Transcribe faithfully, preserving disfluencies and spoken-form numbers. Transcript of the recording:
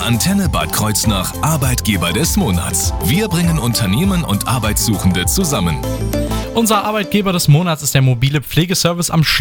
Antenne Bad Kreuznach Arbeitgeber des Monats. Wir bringen Unternehmen und Arbeitssuchende zusammen. Unser Arbeitgeber des Monats ist der mobile Pflegeservice am Schloss.